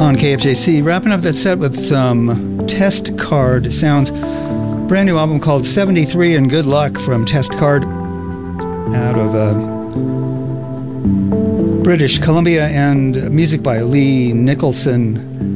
on KFJC. Wrapping up that set with some Test Card sounds. Brand new album called 73 and Good Luck from Test Card out of British Columbia, and music by Lee Nicholson.